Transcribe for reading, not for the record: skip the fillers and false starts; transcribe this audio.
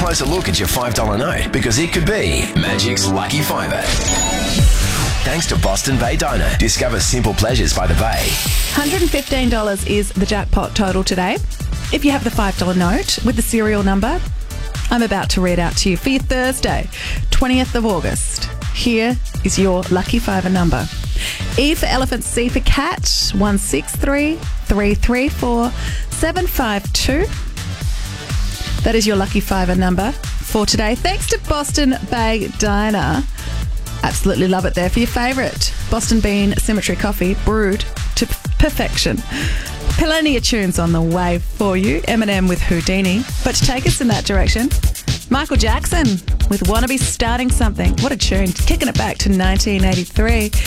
closer look at your $5 note because it could be Magic's Lucky Fiver. Thanks to Boston Bay Diner. Discover simple pleasures by the Bay. $115 is the jackpot total today. If you have the $5 note with the serial number, I'm about to read out to you for your Thursday, 20th of August. Here is your Lucky Fiver number. E for elephant, C for cat, 163-334-752. That is your Lucky Fiver number for today. Thanks to Boston Bay Diner. Absolutely love it there for your favourite Boston Bean Symmetry coffee, brewed to perfection. Plenty of tunes on the way for you. Eminem with Houdini. But to take us in that direction, Michael Jackson with Wanna Be Starting Something. What a tune. Kicking it back to 1983.